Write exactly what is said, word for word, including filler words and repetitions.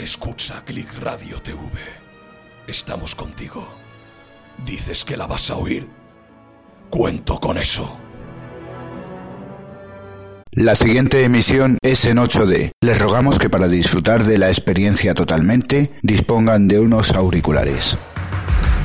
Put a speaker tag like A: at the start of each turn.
A: Escucha Click Radio T V. Estamos contigo. ¿Dices que la vas a oír? Cuento con eso.
B: La siguiente emisión es en ocho D. Les rogamos que para disfrutar de la experiencia totalmente dispongan de unos auriculares.